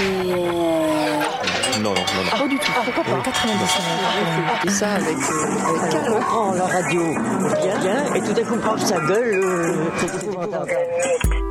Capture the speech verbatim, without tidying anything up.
c'est... Euh... Non, non, non, non. Ah, pas du tout. Ah, pourquoi pas quatre-vingt-dix-neuf. Et ça avec, euh, avec Carl. On prend la radio bien, bien, et tout à coup, on prend sa gueule. Euh, c'est épouvantable.